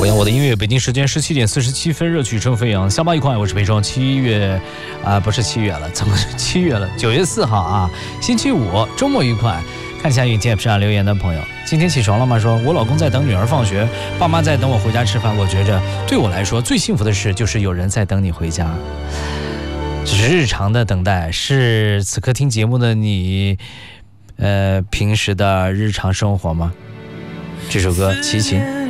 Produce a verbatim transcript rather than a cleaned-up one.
我用我的音乐，北京时间十七点四十七分，热曲声飞扬，下巴一块，我是裴壮。七月啊、呃，不是七月了，怎么是七月了？九月四号啊，星期五，周末愉快。看一下雨天上留言的朋友，今天起床了吗？说我老公在等女儿放学，爸妈在等我回家吃饭。我觉着对我来说最幸福的事就是有人在等你回家。只是日常的等待，是此刻听节目的你，呃，平时的日常生活吗？这首歌齐秦。